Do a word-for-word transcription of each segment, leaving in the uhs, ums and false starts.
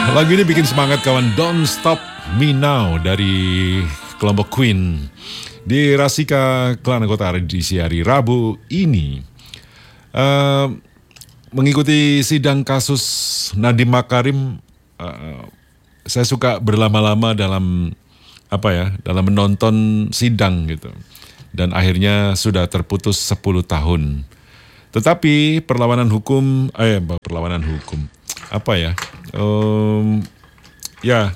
Lagu ini bikin semangat kawan. Don't Stop Me Now dari kelompok Queen di Rasika Kelana Kota di hari Rabu ini. Uh, mengikuti sidang kasus Nadiem Makarim, uh, saya suka berlama-lama dalam apa ya, dalam menonton sidang gitu. Dan akhirnya sudah terputus sepuluh tahun. Tetapi perlawanan hukum, eh perlawanan hukum, apa ya, um, ya,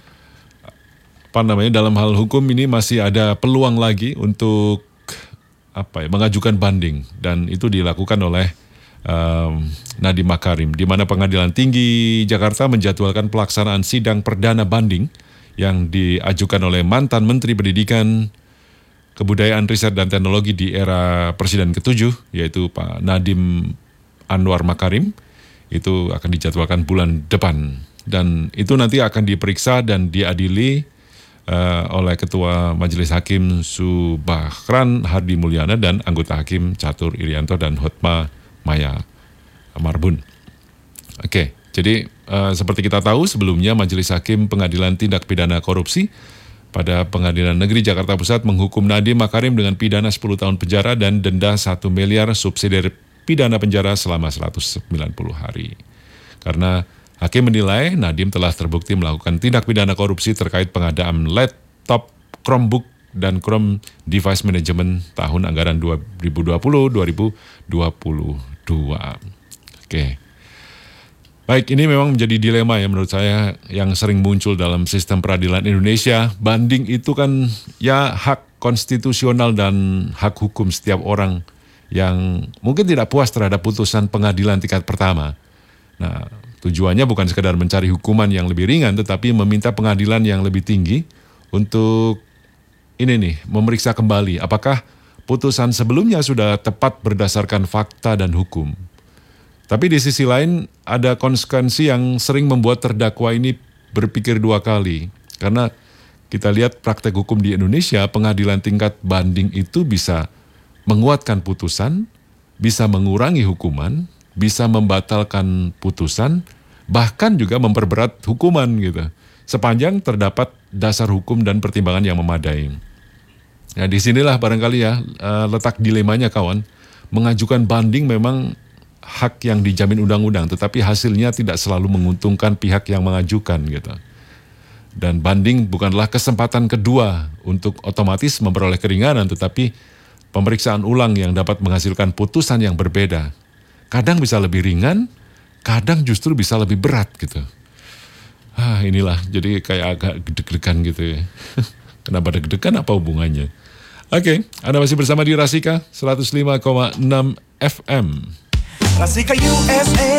apa namanya, dalam hal hukum ini masih ada peluang lagi untuk apa ya, mengajukan banding, dan itu dilakukan oleh um, Nadiem Makarim, di mana Pengadilan Tinggi Jakarta menjadwalkan pelaksanaan sidang perdana banding yang diajukan oleh mantan Menteri Pendidikan, Kebudayaan, Riset, dan Teknologi di era Presiden ketujuh, yaitu Pak Nadiem Anwar Makarim. Itu akan dijadwalkan bulan depan. Dan itu nanti akan diperiksa dan diadili uh, oleh Ketua Majelis Hakim Subahran Hardi Mulyana dan anggota Hakim Catur Irianto dan Hotma Maya Marbun. Oke, jadi uh, seperti kita tahu sebelumnya Majelis Hakim Pengadilan Tindak Pidana Korupsi pada Pengadilan Negeri Jakarta Pusat menghukum Nadiem Makarim dengan pidana sepuluh tahun penjara dan denda satu miliar subsidi pidana penjara selama seratus sembilan puluh hari. Karena hakim menilai Nadiem telah terbukti melakukan tindak pidana korupsi terkait pengadaan laptop Chromebook dan Chrome Device Management tahun anggaran dua ribu dua puluh sampai dua ribu dua puluh dua. Oke. Baik, ini memang menjadi dilema ya menurut saya yang sering muncul dalam sistem peradilan Indonesia. Banding itu kan ya hak konstitusional dan hak hukum setiap orang yang mungkin tidak puas terhadap putusan pengadilan tingkat pertama. Nah, tujuannya bukan sekedar mencari hukuman yang lebih ringan, tetapi meminta pengadilan yang lebih tinggi untuk ini nih, memeriksa kembali apakah putusan sebelumnya sudah tepat berdasarkan fakta dan hukum. Tapi di sisi lain ada konsekuensi yang sering membuat terdakwa ini berpikir dua kali. Karena kita lihat praktek hukum di Indonesia, pengadilan tingkat banding itu bisa menguatkan putusan, bisa mengurangi hukuman, bisa membatalkan putusan, bahkan juga memperberat hukuman gitu. Sepanjang terdapat dasar hukum dan pertimbangan yang memadai. Nah, disinilah barangkali ya letak dilemanya kawan. Mengajukan banding memang hak yang dijamin undang-undang, tetapi hasilnya tidak selalu menguntungkan pihak yang mengajukan gitu. Dan banding bukanlah kesempatan kedua untuk otomatis memperoleh keringanan, tetapi pemeriksaan ulang yang dapat menghasilkan putusan yang berbeda. Kadang bisa lebih ringan, kadang justru bisa lebih berat gitu. Ah, inilah, jadi kayak agak deg-degan gitu ya. Kenapa deg-degan, apa hubungannya? Oke, Anda masih bersama di Rasika seratus lima koma enam F M. Rasika U S A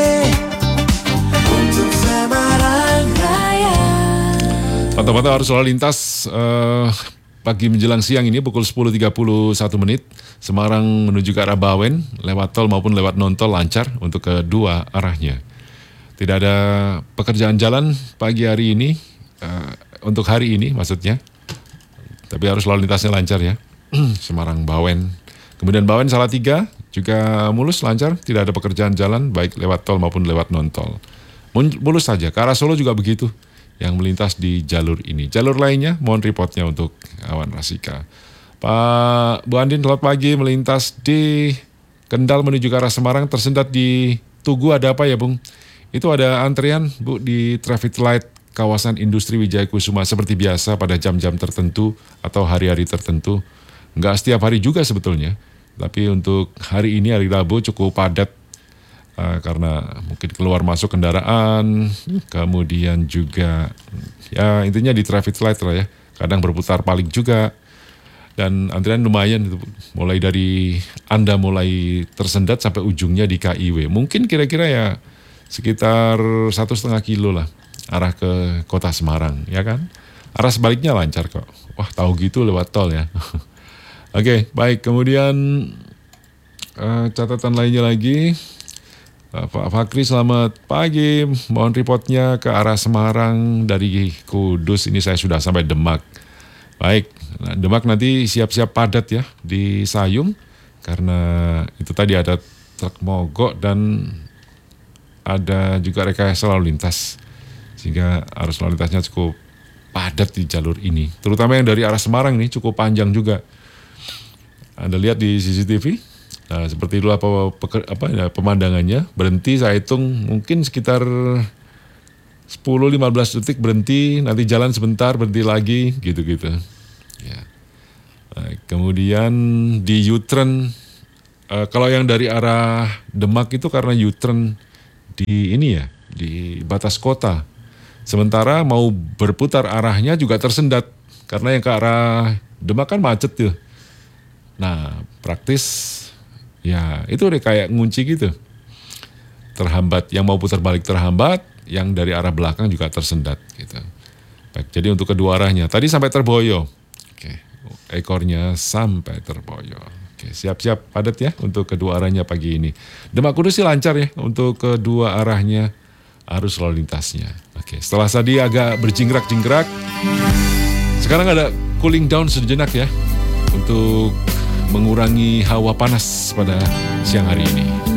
untuk Semarang Raya. Pantau-pantau arus lalu lintas uh, pagi menjelang siang ini pukul sepuluh tiga puluh satu menit. Semarang menuju ke arah Bawen lewat tol maupun lewat non-tol lancar untuk kedua arahnya. Tidak ada pekerjaan jalan pagi hari ini, uh, untuk hari ini maksudnya. Tapi arus lalu lintasnya lancar ya. Semarang Bawen. Kemudian Bawen Salatiga juga mulus lancar, tidak ada pekerjaan jalan baik lewat tol maupun lewat non-tol. Mulus saja, ke arah Solo juga begitu yang melintas di jalur ini. Jalur lainnya mohon reportnya untuk kawan Rasika. Pak Bu Andin, selamat pagi, melintas di Kendal menuju ke arah Semarang tersendat di Tugu, ada apa ya Bung? Itu ada antrian Bu di traffic light kawasan industri Wijaya Kusuma seperti biasa pada jam-jam tertentu atau hari-hari tertentu. Enggak setiap hari juga sebetulnya, tapi untuk hari ini, hari Rabu cukup padat uh, karena mungkin keluar masuk kendaraan, kemudian juga ya intinya di traffic light lah ya, kadang berputar paling juga, dan antrian lumayan itu, mulai dari Anda mulai tersendat sampai ujungnya di K I W, mungkin kira-kira ya sekitar satu setengah kilo lah arah ke kota Semarang, ya kan? Arah sebaliknya lancar kok. Wah, tahu gitu lewat tol ya. Oke, okay, baik. Kemudian uh, catatan lainnya lagi, uh, Pak Fakri selamat pagi. Mohon reportnya ke arah Semarang dari Kudus. Ini saya sudah sampai Demak. Baik, nah, Demak nanti siap-siap padat ya di Sayung karena itu tadi ada truk mogok dan ada juga rekayasa lalu lintas. Sehingga arus lalu lintasnya cukup padat di jalur ini. Terutama yang dari arah Semarang nih cukup panjang juga. Anda lihat di C C T V, nah, seperti itu apa, apa ya, pemandangannya. Berhenti saya hitung mungkin sekitar sepuluh sampai lima belas detik berhenti, nanti jalan sebentar berhenti lagi, gitu-gitu. Ya. Nah, kemudian di U-turn, uh, kalau yang dari arah Demak itu karena U-turn di ini ya, di batas kota. Sementara mau berputar arahnya juga tersendat karena yang ke arah Demak kan macet tuh. Nah, praktis ya itu udah kayak ngunci gitu. Terhambat, yang mau putar balik terhambat, yang dari arah belakang juga tersendat gitu. Baik, jadi untuk kedua arahnya. Tadi sampai Terboyo. Oke, ekornya sampai Terboyo. Oke, siap-siap padat ya untuk kedua arahnya pagi ini. Demak Kudus sih lancar ya untuk kedua arahnya arus lalu lintasnya. Oke, setelah tadi agak berjingkrak-jingkrak, sekarang ada cooling down sejenak ya untuk mengurangi hawa panas pada siang hari ini.